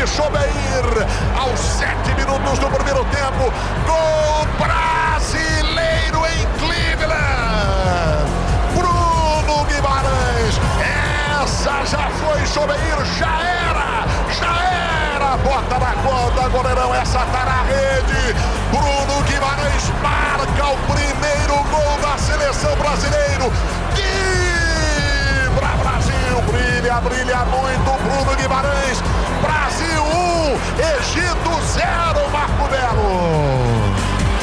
Chobeir, aos 7 minutos do primeiro tempo. Gol brasileiro em Cleveland. Bruno Guimarães, essa já foi, Chobeir, já era. Bota na conta, goleirão, essa tá na rede. Bruno Guimarães marca o primeiro gol da seleção brasileira. Vibra Brasil, brilha muito Bruno Guimarães. Brasil 1, Egito 0, Marco Belo.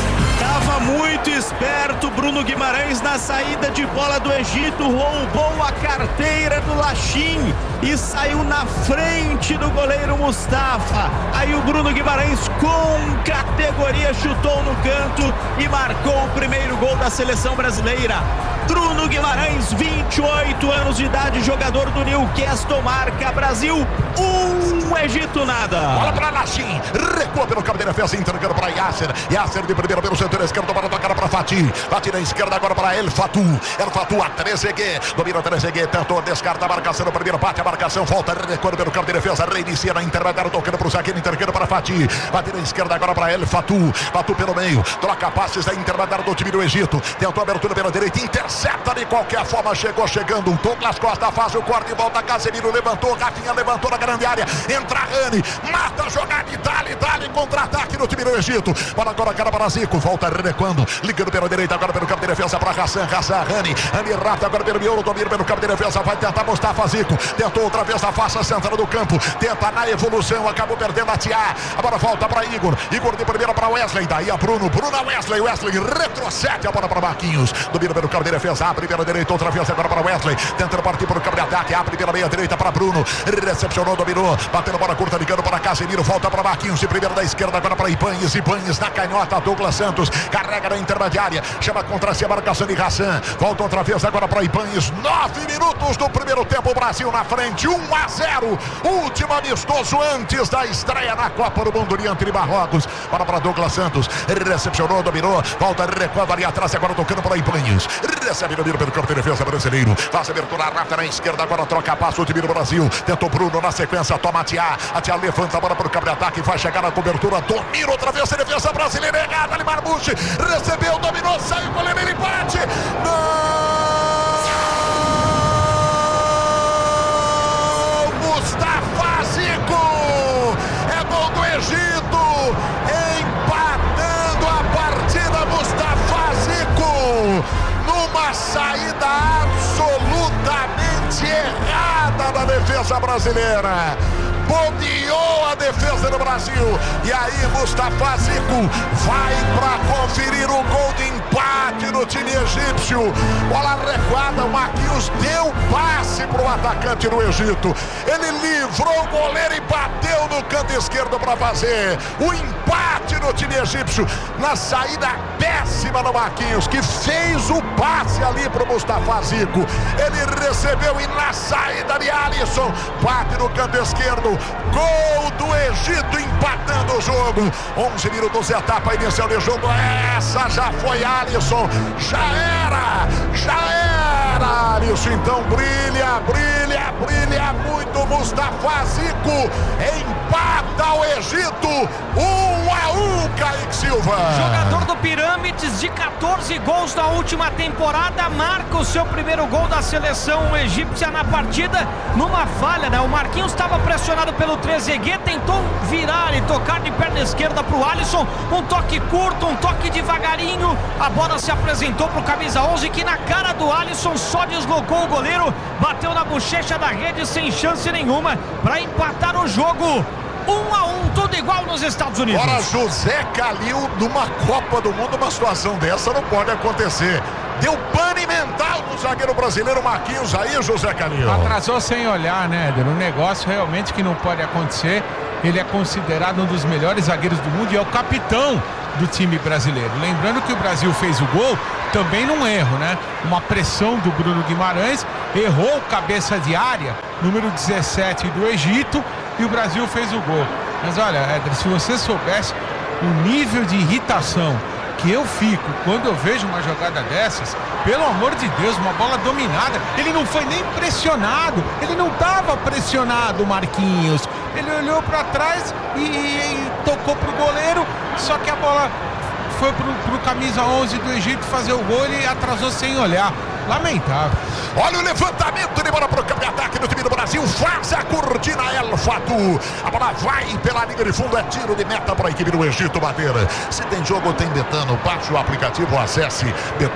Tava muito esperto Bruno Guimarães na saída de bola do Egito, roubou a carteira do Lachim e saiu na frente do goleiro Mustafa. Aí o Bruno Guimarães com categoria chutou no canto e marcou o primeiro gol da seleção brasileira. Bruno Guimarães, 28 anos de idade, jogador do Newcastle, marca Brasil 1, Egito nada. Bola para Lachim, recua pelo cabo de defesa, entregando para Yasser de primeira pelo setor esquerdo, para tocar para Fatih na esquerda agora para El Fatou a Trezeguet, domina Trezeguet, tentou descarta a marcação no primeiro bate, a marcação volta, recuando pelo cabo de defesa, reinicia na intermediária, tocando para o zagueiro, entregando para Fatih na esquerda agora para El Fatou pelo meio, troca passes da intermediária do time do Egito, tentou abertura pela direita, intercepta de qualquer forma, chegando, Douglas Costa faz o corte e volta, Casemiro levantou, Rafinha levantou na grande área, entra Rani, mata a jogada e dali contra-ataque no time do Egito, bola agora cara para Zico, volta recuando, ligando pela direita agora pelo campo de defesa para Hassan, Rani rápido agora pelo miolo, domina pelo campo de defesa, vai tentar Mustafa Zico, tentou outra vez a faixa central do campo, tenta na evolução, acabou perdendo a Thiá, agora volta para Igor de primeira para Wesley, daí a Bruno a Wesley retrocede a bola para Marquinhos, domina pelo campo de defesa, abre pela direita, outra vez agora para Wesley, tentando partir para o campo de ataque, abre pela meia direita para Bruno, recepcionou, dominou, batendo bola curta, ligando para Casemiro, volta para Marquinhos, de primeira da esquerda agora para Ibanez na canhota, Douglas Santos, carrega na intermediária, chama contra si a marcação de Hassan, volta outra vez agora para Ibanez, 9 minutos do primeiro tempo, Brasil na frente, 1-0, último amistoso antes da estreia na Copa do Mundo diante de Marrocos, para Douglas Santos, recepcionou, dominou, volta recuando ali atrás, agora tocando para Ibanez, recebe no pelo campo de defesa brasileiro, faz abertura rápida na esquerda, agora troca passo o time do Brasil, tentou Bruno na sequência, toma a Thiá levanta a bola para o campo de ataque, vai chegar na cobertura, domina outra vez a defesa brasileira, errada ali Marbucci, recebeu, dominou, saiu, goleiro, ele bate, Mustafa Zico, é gol do Egito, empatando a partida, Mustafa Zico, numa saída absolutamente errada da defesa brasileira, bobeou a defesa do Brasil, e aí Mustafa Zico vai para conferir o gol de empate no time egípcio, bola recuada, o Marquinhos deu passe para o atacante do Egito, ele livrou o goleiro e bateu no canto esquerdo para fazer o empate no time egípcio, na saída péssima do Marquinhos, que fez o passe ali para o Mustafa Zico, ele recebeu e na saída de Alisson, bate no canto esquerdo, gol do Egito empatando o jogo, 11 minutos, etapa inicial de jogo, essa já foi Alisson, já era Alisson, então brilha muito Mustafa Zico, empata o Egito, 1-1, Kaique Silva. Jogador do Pirâmides de 14 gols na última temporada, marca o seu primeiro gol da seleção egípcia na partida, numa falha, né? O Marquinhos estava pressionado pelo Trezeguet, tentou virar e tocar de perna esquerda para o Alisson, um toque curto, um toque devagarinho, a bola se apresentou para o camisa 11, que na cara do Alisson só deslocou o goleiro, bateu na bochecha da rede sem chance nenhuma para empatar o jogo. 1-1, tudo igual nos Estados Unidos. Ora, José Calil, numa Copa do Mundo, uma situação dessa não pode acontecer. Deu pane mental no zagueiro brasileiro Marquinhos aí, José Calil. Atrasou sem olhar, né, Éder? Um negócio realmente que não pode acontecer. Ele é considerado um dos melhores zagueiros do mundo e é o capitão do time brasileiro. Lembrando que o Brasil fez o gol também num erro, né? Uma pressão do Bruno Guimarães, errou cabeça de área, número 17 do Egito, e o Brasil fez o gol. Mas olha, Éder, se você soubesse o nível de irritação que eu fico quando eu vejo uma jogada dessas, pelo amor de Deus, uma bola dominada, ele não foi nem pressionado, ele não estava pressionado, Marquinhos, ele olhou para trás e tocou pro goleiro, só que a bola foi pro camisa 11 do Egito fazer o gol e atrasou sem olhar. Lamentável. Olha o levantamento de bola para o campo de ataque do time do Brasil. Faz a cortina El Fatou. A bola vai pela linha de fundo. É tiro de meta para a equipe do Egito bater. Se tem jogo, tem Betano. Baixe o aplicativo, acesse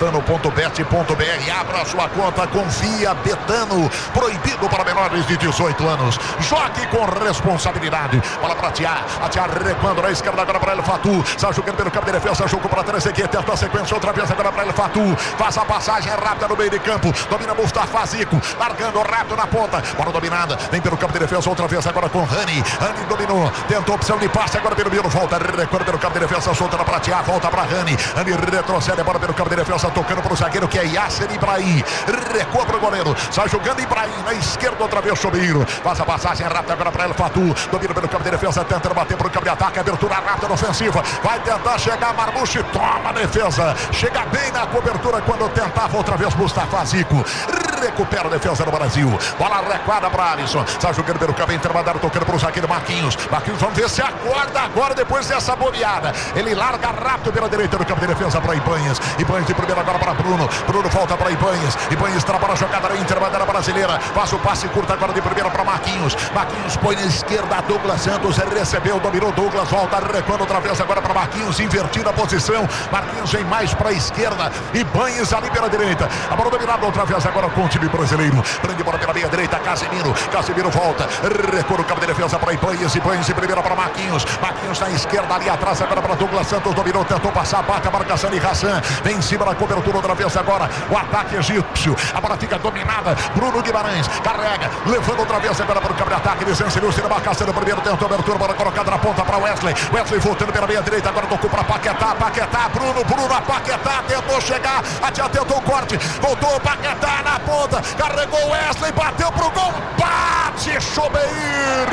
betano.bet.br. Abra sua conta, confia. Betano. Proibido para menores de 18 anos. Jogue com responsabilidade. Bola para Tiá. A Tiá recuando na esquerda agora para El Fatou. Sai jogando pelo campo de defesa. Jogo para Trezeguet. Tenta a sequência. Outra vez agora para El Fatou. Faz a passagem rápida no meio de campo, domina Mustafa Zico, largando rápido na ponta, bola dominada, vem pelo campo de defesa, outra vez agora com Rani dominou, tentou opção de passe, agora pelo meio, volta, recorre pelo campo de defesa, solta na pratear, volta para Rani retrocede, bola pelo campo de defesa, tocando para o zagueiro que é Yasser Ibrahim, recua para o goleiro, sai jogando Ibrahim, na esquerda outra vez Chobeiro, faz a passagem rápida agora para El Fatou, domina pelo campo de defesa, tentando bater para o campo de ataque, abertura rápida ofensiva, vai tentar chegar Marmouche, toma a defesa, chega bem na cobertura quando tentava outra vez Mustafa Zico, recupera a defesa do Brasil, bola recuada para Alisson, está jogando pelo campo intermediário, tocando para o zagueiro Marquinhos, vamos ver se acorda agora depois dessa bobeada, ele larga rápido pela direita do campo de defesa para Ibanhas de primeira agora para Bruno volta para Ibanhas trabalha a jogada na intermediária brasileira, faz o passe curto agora de primeira para Marquinhos põe na esquerda, Douglas Santos recebeu, dominou Douglas, volta recuando outra vez agora para Marquinhos, invertindo a posição, Marquinhos vem mais para a esquerda, Ibanhas ali pela direita, a bola dominada outra vez agora com o time brasileiro, prende bola pela meia direita, Casemiro volta, recua o campo de defesa para Ibanhas de primeira para Marquinhos na esquerda ali atrás agora para Douglas Santos, dominou, tentou passar, bate a marcação de Hassan, vem em cima da cobertura outra vez agora, o ataque egípcio, a bola fica dominada, Bruno Guimarães, carrega, levando outra vez agora para o campo de ataque, desenvolveu-se na marcação do primeiro, tentou abertura, bola colocada na ponta para Wesley voltando pela meia direita, agora tocou para Paquetá, Bruno a Paquetá, tentou chegar, tentou o corte, voltou Paquetá na ponta, carregou Wesley, bateu pro gol, bate Chobeir,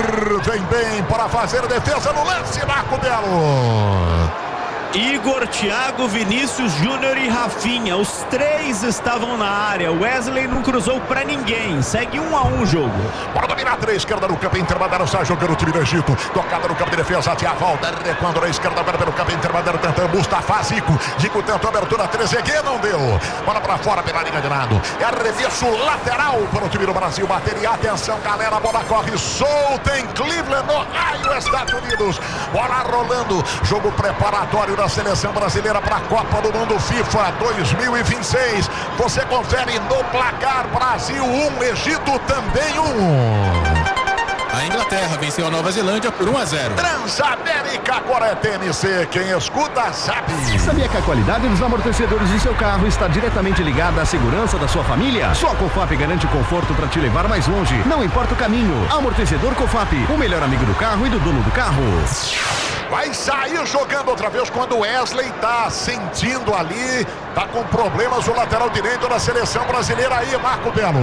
vem bem para fazer defesa no lance, Marco Belo. Igor, Thiago, Vinícius Júnior e Rafinha, os três estavam na área, Wesley não cruzou pra ninguém, segue 1-1 o jogo. Bora dominar a esquerda no campo intermediário, sai jogando o time do Egito, tocada no campo de defesa, Tia volta, recuando na esquerda agora pelo campo intermediário, tentando Mustafa Zico tentou abertura, Trezeguet não deu, bola pra fora pela linha de lado, é arremesso lateral para o time do Brasil, bater e atenção galera, a bola corre solta em Cleveland, Ohio, Estados Unidos, bola rolando, jogo preparatório da seleção brasileira para a Copa do Mundo FIFA 2026. Você confere no placar: Brasil 1, Egito também 1. A Inglaterra venceu a Nova Zelândia por 1-0. Transamérica, agora é TNC. Quem escuta sabe. Sabia que a qualidade dos amortecedores do seu carro está diretamente ligada à segurança da sua família? Só a Cofap garante conforto para te levar mais longe. Não importa o caminho. Amortecedor Cofap, o melhor amigo do carro e do dono do carro. Vai sair jogando outra vez quando Wesley tá sentindo ali, tá com problemas o lateral direito da seleção brasileira aí, Marco Belo.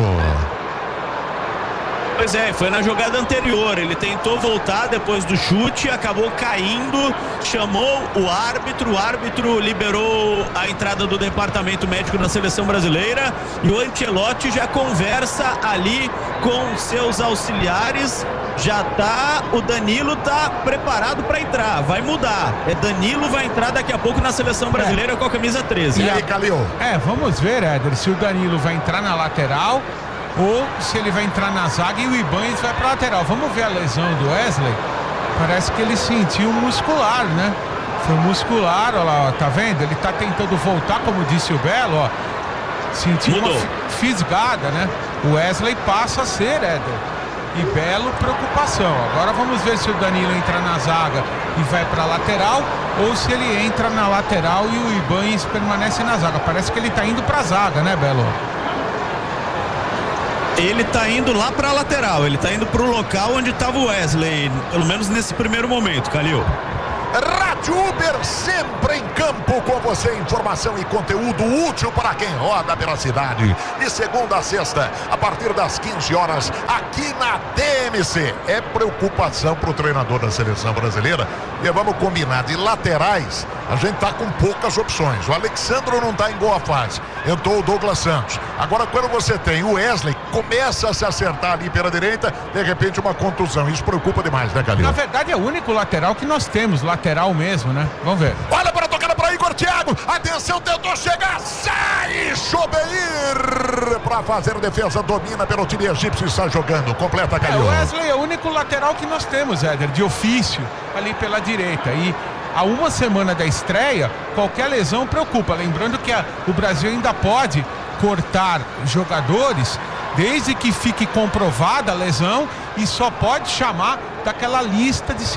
Pois é, foi na jogada anterior, ele tentou voltar depois do chute, acabou caindo, chamou o árbitro liberou a entrada do departamento médico da seleção brasileira e o Ancelotti já conversa ali com seus auxiliares, o Danilo tá preparado para entrar, vai mudar, Danilo vai entrar daqui a pouco na seleção brasileira com a camisa 13. E aí, Calil? Vamos ver, Éder, se o Danilo vai entrar na lateral ou se ele vai entrar na zaga e o Ibanhas vai pra lateral. Vamos ver a lesão do Wesley. Parece que ele sentiu muscular, né? Foi muscular, olha lá, ó, tá vendo? Ele tá tentando voltar, como disse o Belo, ó. Sentiu uma fisgada, né? O Wesley passa a ser, Éder. E Belo, preocupação. Agora vamos ver se o Danilo entra na zaga e vai pra lateral ou se ele entra na lateral e o Ibanhas permanece na zaga. Parece que ele tá indo pra zaga, né, Belo? Ele tá indo lá pra lateral, ele tá indo pro local onde tava o Wesley, pelo menos nesse primeiro momento, Calil. Rádio Uber, sempre em campo com você, informação e conteúdo útil para quem roda pela cidade. De segunda a sexta, a partir das 15 horas, aqui na TMC. É preocupação para o treinador da seleção brasileira. E vamos combinar, de laterais, a gente tá com poucas opções. O Alexandro não tá em boa fase. Entrou o Douglas Santos. Agora, quando você tem o Wesley, começa a se acertar ali pela direita, de repente uma contusão. Isso preocupa demais, né, Calil? Na verdade, é o único lateral que nós temos, lateral mesmo, né? Vamos ver. Olha para tocar para Igor Thiago. Atenção, tentou chegar. Sai, Chobeir para fazer a defesa. Domina pelo time egípcio e sai jogando. Completa, Calil. O Wesley é o único lateral que nós temos, Éder, de ofício, ali pela direita. E a uma semana da estreia, qualquer lesão preocupa. Lembrando que o Brasil ainda pode cortar jogadores desde que fique comprovada a lesão e só pode chamar daquela lista de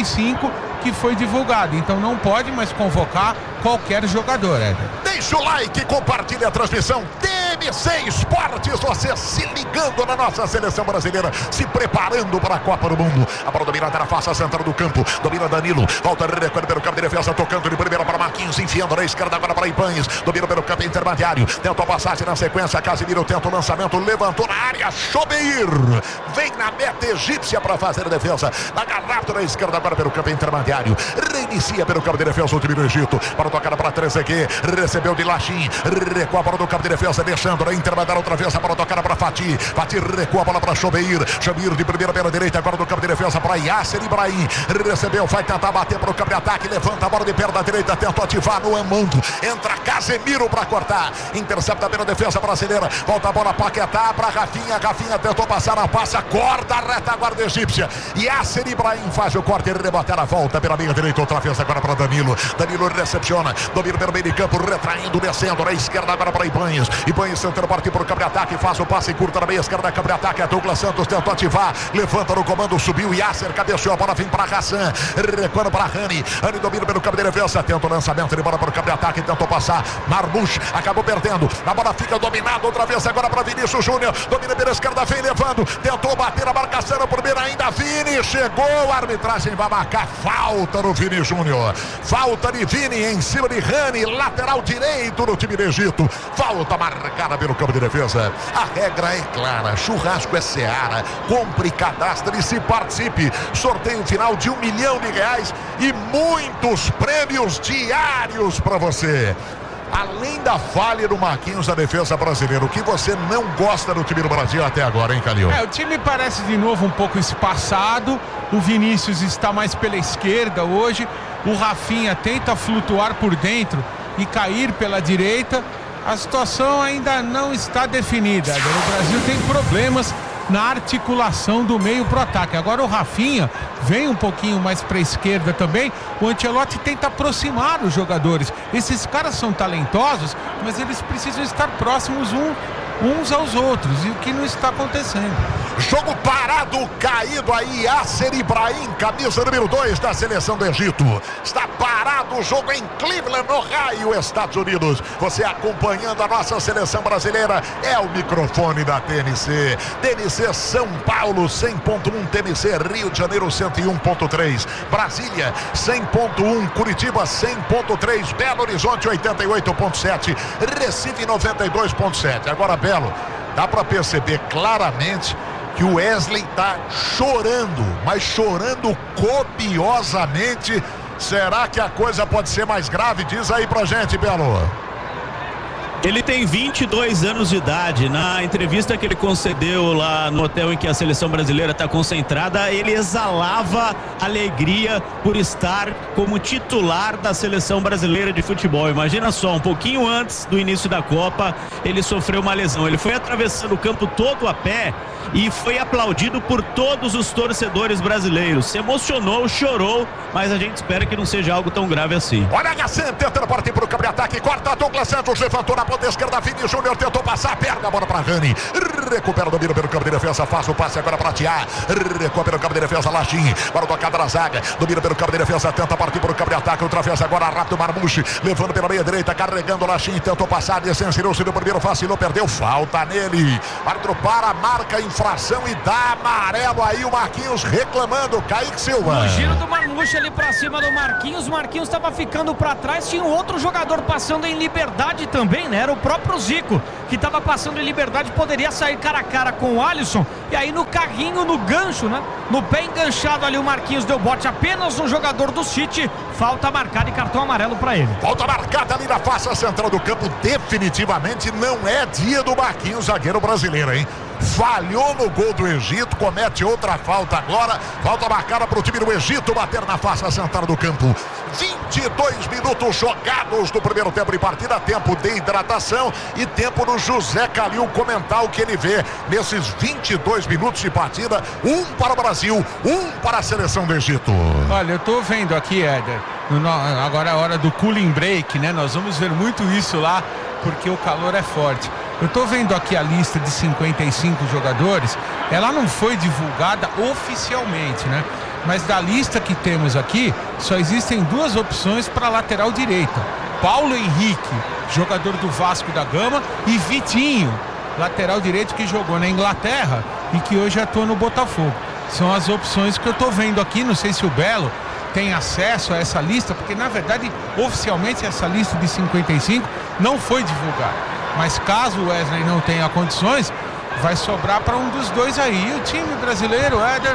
55 que foi divulgada. Então não pode mais convocar qualquer jogador, Éder. Deixa o like, compartilha a transmissão. TMC Esportes, você se ligando na nossa seleção brasileira, se preparando para a Copa do Mundo. A bola dominada na face central do campo, domina Danilo, volta a recuar pelo campo de defesa, tocando de primeira para Marquinhos, enfiando na esquerda agora para Ibanez, domina pelo campo intermediário, tenta a passagem na sequência, Casemiro tenta o lançamento, levantou na área, Chobeir, vem na meta egípcia para fazer a defesa, agarrado na esquerda agora pelo campo intermediário, reinicia pelo campo de defesa o time do Egito, para tocar para Trezeguet, recebeu de Lachim, recua a bola do campo de defesa, deixando a intermediária outra vez, para tocar para Fati, Fati recua a bola para Chobeir, Chobeir de primeira pela direita, agora do campo de defesa para Yasser Ibrahim, recebeu, vai tentar bater para o campo de ataque, levanta a bola de perna da direita, tenta ativar no Amando, entra Casemiro para cortar, intercepta pela defesa brasileira, volta a bola Paquetá para Rafinha, Rafinha tentou passar na passa, corta a retaguarda egípcia, Yasser Ibrahim faz o corte, ele rebate a volta pela meia direita, outra vez agora para Danilo, Danilo recepciona, domina pelo meio de campo, retraindo, descendo na esquerda agora para Ibanez, Ibanez tentando partir para o campo de ataque, faz o passe curto na meia esquerda, campo de ataque, é Douglas Santos, tentou ativar, levanta no comando, subiu, Yasser cabeceou, a bola vem para Hassan, recuando para Rani, Rani domina pelo campo de defesa, tenta o lançamento, ele bola para o campo de ataque, tentou passar, Marmouche acabou perdendo, a bola fica dominada, outra vez agora para Vinícius Júnior, domina pela esquerda, vem levando, tentou bater a marcação, no primeiro ainda, Vini, chegou, a arbitragem vai marcar falta no Vini Júnior, falta de Vini em cima de Rani, lateral direito no time do Egito, falta marcada pelo campo de defesa, a regra é clara, churrasco é Seara, compre, cadastre e se participe, sorteio final de R$1 milhão e muitos prêmios diários para você. Além da falha do Marquinhos da defesa brasileira, o que você não gosta do time do Brasil até agora, hein, Calil? O time parece de novo um pouco espaçado, o Vinícius está mais pela esquerda hoje, o Rafinha tenta flutuar por dentro e cair pela direita, a situação ainda não está definida. O Brasil tem problemas na articulação do meio pro ataque. Agora o Rafinha vem um pouquinho mais para a esquerda também. O Ancelotti tenta aproximar os jogadores. Esses caras são talentosos, mas eles precisam estar próximos uns aos outros, e o que não está acontecendo. Jogo parado, caído aí, Yasser Ibrahim, camisa número 2 da seleção do Egito. Está parado o jogo em Cleveland, Ohio, Estados Unidos. Você acompanhando a nossa seleção brasileira, é o microfone da TNC. TNC São Paulo, 100.1, TNC Rio de Janeiro, 101.3. Brasília, 100.1, Curitiba, 100.3. Belo Horizonte, 88.7. Recife, 92.7. Agora, Belo, dá para perceber claramente que o Wesley está chorando, mas chorando copiosamente. Será que a coisa pode ser mais grave? Diz aí pra gente, Belo. Ele tem 22 anos de idade. Na entrevista que ele concedeu lá no hotel em que a seleção brasileira está concentrada, ele exalava alegria por estar como titular da seleção brasileira de futebol. Imagina só, um pouquinho antes do início da Copa, ele sofreu uma lesão. Ele foi atravessando o campo todo a pé e foi aplaudido por todos os torcedores brasileiros. Se emocionou, chorou, mas a gente espera que não seja algo tão grave assim. Olha a Hassan tentando partir para o campo de ataque, corta Douglas Santos, levantou na ponta esquerda, Vini Júnior tentou passar, perde a bola para Rani. Recupera o domínio pelo campo de defesa, faz o passe agora para Tiá. Recupera o campo de defesa, Lachim. Para o tocada na zaga, domina pelo campo de defesa, tenta partir para o campo de ataque, outra vez agora rápido Marmouche, levando pela meia direita, carregando o Lachim, tentou passar, descensurou-se no primeiro, vacilou, perdeu, falta nele. Árbitro para, marca infração e dá amarelo aí o Marquinhos reclamando, Kaique Silva. No giro do Marmouche ali pra cima do Marquinhos estava ficando pra trás, tinha um outro jogador passando em liberdade também, né? Era o próprio Zico, que estava passando em liberdade, poderia sair cara a cara com o Alisson, e aí no carrinho, no gancho, né? No pé enganchado ali o Marquinhos deu bote apenas no jogador do City, falta marcada e cartão amarelo pra ele. Falta marcada ali na face central do campo, definitivamente não é dia do Marquinhos, zagueiro brasileiro, hein? Falhou no gol do Egito, comete outra falta agora, falta marcada para o time do Egito bater na face central do campo. 22 minutos jogados do primeiro tempo de partida, tempo de hidratação e tempo do José Calil comentar o que ele vê nesses 22 minutos de partida, um para o Brasil, um para a seleção do Egito. Olha, eu tô vendo aqui, Éder, agora é a hora do cooling break, né? Nós vamos ver muito isso lá, porque o calor é forte. Eu tô vendo aqui a lista de 55 jogadores, ela não foi divulgada oficialmente, né? Mas da lista que temos aqui, só existem duas opções para lateral direita. Paulo Henrique, jogador do Vasco da Gama, e Vitinho, lateral direito que jogou na Inglaterra e que hoje atua no Botafogo. São as opções que eu tô vendo aqui, não sei se o Belo tem acesso a essa lista, porque na verdade, oficialmente, essa lista de 55 não foi divulgada. Mas caso o Wesley não tenha condições, vai sobrar para um dos dois aí. E o time brasileiro, Éder,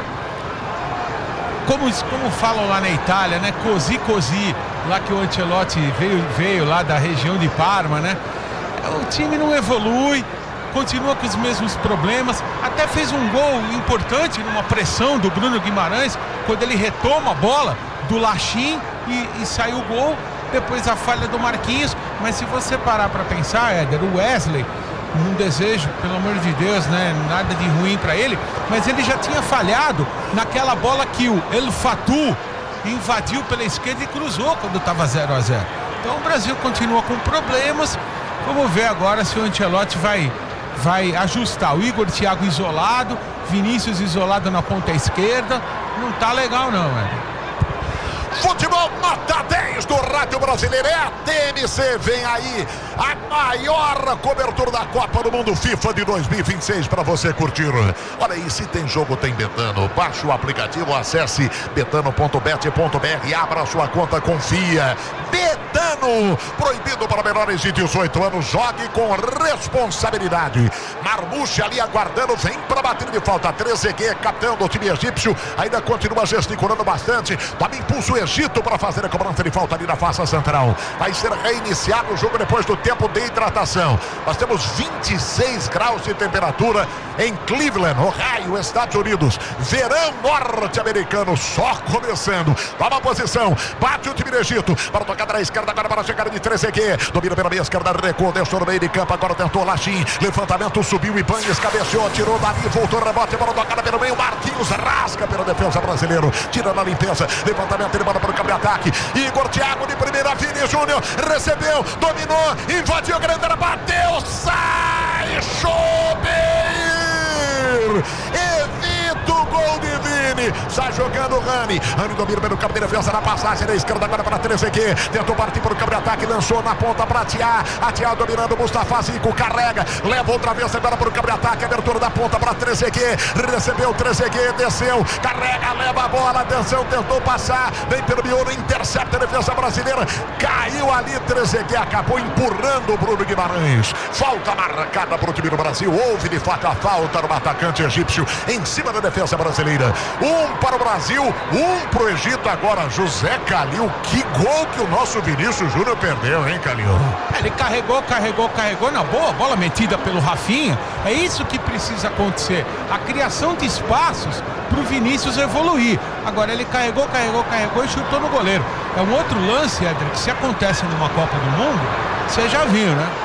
como falam lá na Itália, né? Così, lá que o Ancelotti veio lá da região de Parma, né? O time não evolui, continua com os mesmos problemas. Até fez um gol importante numa pressão do Bruno Guimarães, quando ele retoma a bola do Lachim e saiu o gol. Depois a falha do Marquinhos, mas se você parar para pensar, Éder, o Wesley, não desejo, pelo amor de Deus, né, nada de ruim para ele, mas ele já tinha falhado naquela bola que o El Fatou invadiu pela esquerda e cruzou quando estava 0-0. Então o Brasil continua com problemas. Vamos ver agora se o Ancelotti vai ajustar. O Igor Thiago isolado, Vinícius isolado na ponta esquerda, não tá legal não, Éder. Futebol nota 10 do Rádio Brasileiro, é a TMC, vem aí a maior cobertura da Copa do Mundo FIFA de 2026 para você curtir. Olha aí, se tem jogo tem Betano, baixe o aplicativo, acesse betano.bet.br, abra sua conta, confia. Betano, proibido para menores de 18 anos, jogue com responsabilidade. Marmouche ali aguardando, vem para bater de falta. Trezeguet, capitão do time egípcio, ainda continua gesticulando bastante, toma impulso Egito para fazer a cobrança de falta ali na face central. Vai ser reiniciado o jogo depois do tempo de hidratação. Nós temos 26 graus de temperatura em Cleveland, Ohio, Estados Unidos. Verão norte-americano só começando. Toma a posição, bate o time do Egito para tocar da esquerda agora para a chegada de Trezeguet. Domina pela meia esquerda, recuou, deixou no meio de campo, agora tentou Lachim. Levantamento, subiu e Banhes, cabeceou, tirou dali, voltou, rebote, bola tocada pelo meio. Marquinhos rasga pela defesa brasileiro, tira na limpeza, levantamento, ele manda para o campo de ataque. Igor Thiago de primeira, Vini Júnior recebeu, dominou, invadiu a grande área, bateu, sai, Schober! Evita o gol de Vini, sai jogando Rani domina pelo campo de defesa na passagem da esquerda agora para Trezeguet, tentou partir para o campo de ataque, lançou na ponta para Tiá, a Tiá dominando, Mustafa Zico carrega, leva outra vez agora para o campo de ataque, abertura da ponta para Trezeguet, recebeu Trezeguet, desceu, carrega, leva a bola, atenção, tentou passar, vem pelo miolo, intercepta a defesa brasileira, caiu ali, Trezeguet acabou empurrando o Bruno Guimarães. Falta marcada para o time do Brasil, houve de fato a falta no atacante egípcio em cima da defesa brasileira. Um para o Brasil, um para o Egito. Agora José Calil, que gol que o nosso Vinícius Júnior perdeu, hein, Calil? Ele carregou na boa, bola metida pelo Rafinha. É isso que precisa acontecer, a criação de espaços para o Vinícius evoluir. Agora ele carregou e chutou no goleiro. É um outro lance, Éder, que se acontece numa Copa do Mundo, você já viu, né?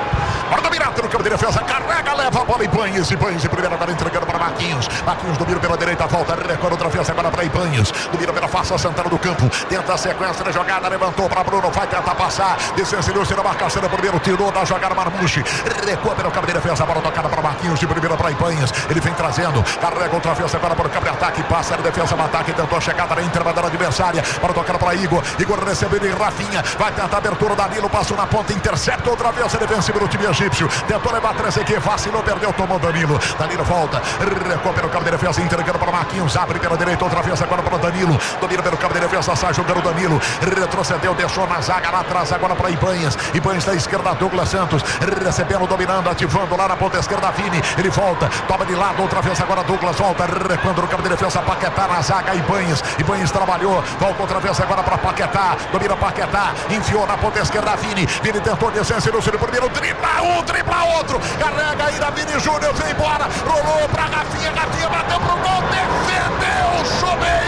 Para dominar no campo de defesa, carrega, leva a bola Ibanez em primeira, agora entregando para Marquinhos. Marquinhos domina pela direita, volta, recuando outra vez agora para Ibanez. Domina pela face Santana do campo, tenta a sequência da jogada, levantou para Bruno, vai tentar passar, desvencilhou-se na marcação do primeiro, tirou da jogada Marmucci, recua pelo campo de defesa, a bola tocada para Marquinhos, de primeira para Ibanez. Ele vem trazendo, carrega outra vez agora para o campo de ataque, passa na defesa, no ataque, tentou a chegada na intermediária adversária, para tocar para Igor recebendo em Rafinha, vai tentar a abertura, Danilo, passou na ponta, intercepta outra vez, ele vence pelo time egípcio, tentou levar 3 aqui, vacilou, perdeu, tomou Danilo volta, recua pelo campo de defesa, entregando para Marquinhos, abre pela direita, outra vez agora para Danilo, domina pelo campo de defesa, sai jogando Danilo, retrocedeu, deixou na zaga, lá atrás agora para Ibanez da esquerda, Douglas Santos, recebendo, dominando, ativando lá na ponta esquerda, Vini, ele volta, toma de lado, outra vez agora Douglas, volta, recuando no campo de defesa, Paquetá na zaga, Ibanez trabalhou, volta outra vez agora para Paquetá, domina Paquetá, enfiou na ponta esquerda, Vini tentou descer, no primeiro, dribla outro, carrega ainda, Vini Júnior, vem embora, rolou para Rafinha, bateu pro gol, defendeu,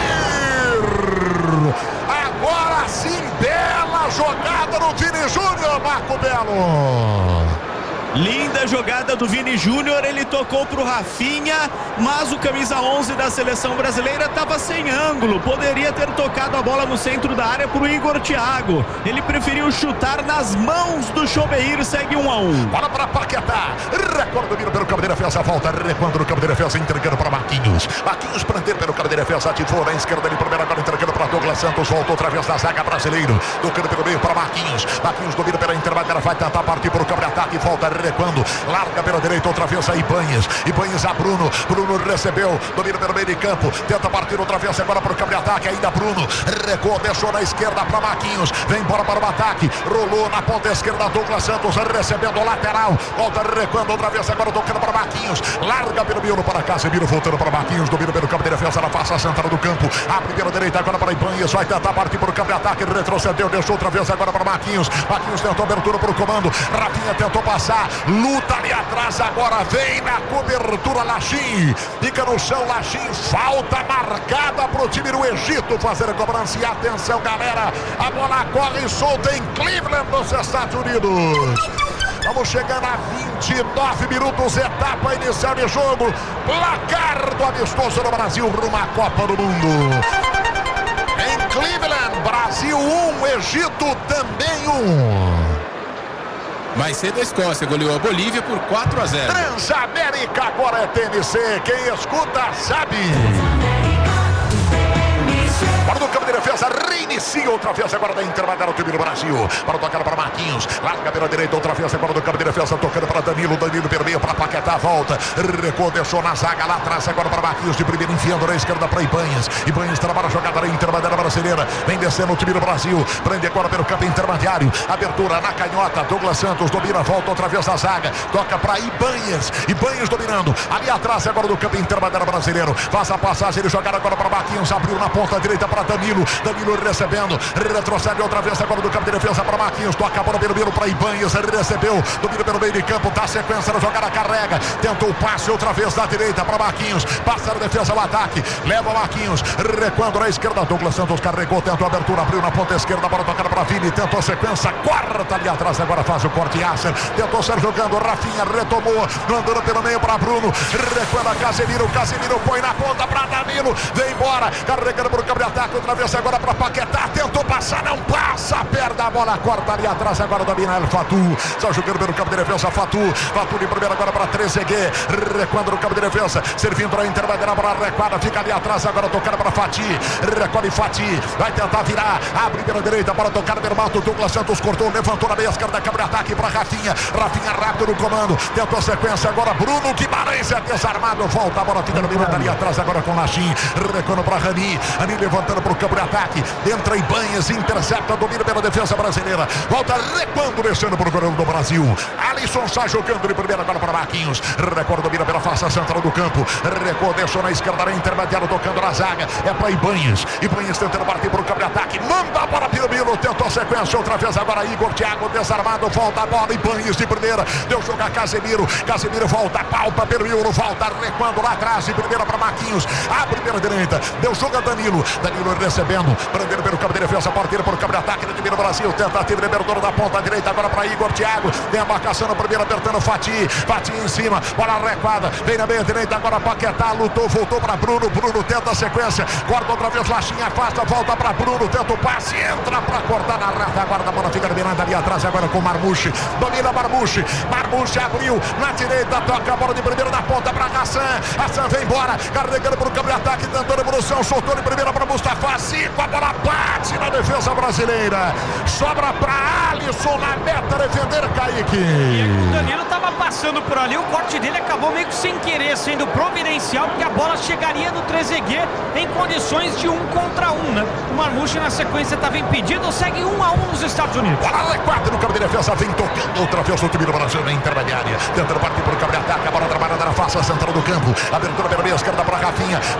Chomeir, agora sim, bela jogada no Vini Júnior, Marco Belo. Linda jogada do Vini Júnior, ele tocou pro Rafinha, mas o camisa 11 da seleção brasileira estava sem ângulo, poderia ter tocado a bola no centro da área pro Igor Thiago, ele preferiu chutar nas mãos do Chomeir, segue 1-1. Bola para Paquetá, recorda, domina pelo campo de defesa, volta, recuando no campo de defesa, entregando para Marquinhos prendendo pelo campo de defesa, ativou na esquerda, ele primeiro agora entregando para Douglas Santos, voltou outra vez na zaga, brasileiro, tocando pelo meio para Marquinhos domina pela intermediária, vai tentar partir para o campo de ataque, volta, recuando, larga pela direita, outra vez a Ibanez a Bruno recebeu, domina pelo meio de campo, tenta partir outra vez agora para o campo de ataque, ainda Bruno, recuou, deixou na esquerda para Marquinhos, vem embora para o ataque, rolou na ponta esquerda, Douglas Santos recebendo o lateral, volta, recuando outra vez agora, tocando para Marquinhos, larga pelo meio para Casemiro, voltando para Marquinhos, domina pelo campo de defesa, na face central do campo, abre pela direita agora para Ibanez, vai tentar partir para o campo de ataque, retrocedeu, deixou outra vez agora para Marquinhos tentou abertura para o comando, Rafinha tentou passar, luta ali atrás, agora vem na cobertura Lachim, fica no chão Lachim, falta marcada para o time do Egito fazer a cobrança, e atenção galera, a bola corre solta em Cleveland, nos Estados Unidos. Vamos chegando a 29 minutos, etapa inicial de jogo, placar do amistoso no Brasil rumo à Copa do Mundo. Em Cleveland, Brasil 1, Egito também 1. Mais cedo a Escócia goleou a Bolívia por 4-0. Transamérica agora é TNC, quem escuta sabe. Para do campo de defesa, reinicia outra vez agora da intermediária o time do Brasil. Para tocar para Marquinhos, larga pela direita outra vez agora do campo de defesa, tocando para Danilo pelo meio para Paquetá, volta, recuou, deixou na zaga lá atrás agora para Marquinhos, de primeiro enfiando na esquerda para Ibanez trabalha a jogada na intermediária brasileira, vem descendo o time do Brasil, prende agora pelo campo intermediário, abertura na canhota, Douglas Santos domina, volta outra vez na zaga, toca para Ibanez dominando, ali atrás agora do campo intermediário brasileiro, faz a passagem, ele jogar agora para Marquinhos, abriu na ponta direita para Danilo recebendo, retrocede outra vez agora do campo de defesa para Marquinhos, toca a bola pelo meio para Ibanez, recebeu, domina pelo meio de campo, dá sequência na jogada, carrega, tentou o passe outra vez da direita para Marquinhos, passa na defesa, o ataque, leva Marquinhos, recuando na esquerda, Douglas Santos carregou, tentou a abertura, abriu na ponta esquerda, bola tocada para Vini, tentou a sequência, quarta ali atrás, agora faz o corte, Yasser, tentou ser jogando, Rafinha retomou, andando pelo meio para Bruno, recuando a Casemiro põe na ponta para Danilo, vem embora, carregando para o campo de ataque, outra vez agora para Paquetá, tentou passar, não passa, perde a bola, corta ali atrás, agora domina El Fatou, está jogando pelo campo de defesa, Fatou de primeira agora para Trezeguet, recuando no campo de defesa, servindo a intermediária para a recuada, fica ali atrás, agora tocando para Fati, recolhe Fati, vai tentar virar, abre pela direita para tocar no Bermato, Douglas Santos cortou, levantou na meia esquerda, campo de ataque para Rafinha rápido no comando, tentou a sequência, agora Bruno Guimarães é desarmado, volta a bola, fica no meio ali atrás, agora com Lachim, recuando para Rani levantando para o campo de ataque, entra Ibanez, intercepta, domina pela defesa brasileira, volta recuando, descendo para o goleiro do Brasil, Alisson sai jogando de primeira agora para Marquinhos, recorda, domina pela face central do campo, recuou, deixou na esquerda, na intermediária, tocando na zaga, é para Ibanez Ipanhas tentando partir para o campo de ataque. Manda a bola Birubiru. Tentou a sequência. Outra vez agora Igor Thiago desarmado. Volta a bola. Ipanhas de primeira. Deu jogo a Casemiro. Casemiro volta. Palpa. Birubiru volta. Recuando lá atrás. De primeira para Marquinhos. A primeira direita. Deu jogo a Danilo. Danilo recebendo. Brandeiro pelo campo de defesa. Partir para o campo de ataque. No time do Brasil. Tentativa de abertura da ponta direita. Agora para Igor Thiago. Tem a marcação na primeira. Apertando Fati. Fati em cima. Bola recuada. Vem na meia direita. Agora Paquetá. Lutou. Voltou para Bruno. Bruno tenta a sequência. Corta outra vez. Lachinha afasta. Volta para Bruno. Tenta o passe. Entra para cortar na reta. Agora a bola fica liberada ali atrás. Agora com Marmouche. Domina Marmouche. Marmouche abriu. Na direita. Toca a bola de primeira na ponta para Hassan. Hassan vem embora. Carregando para o campo de ataque. Tentando evolução. Soltou de primeira para Mustafa. 5. A bola bate na defesa brasileira. Sobra para Alisson na meta defender Kaique. E o Danilo estava passando por ali. O corte dele acabou meio que sem querer, sendo providencial, porque a bola chegaria no Trezeguet em condições de 1 contra 1, né? O Marmouche na sequência estava impedido. Segue 1-1 nos Estados Unidos. Bola recuada no campo de defesa. Vem tocando outra vez o time do Brasil na intermediária. Tentando partir para o campo de ataque. A bola trabalhando na face central do campo. Abertura pela meia esquerda para Rafinha.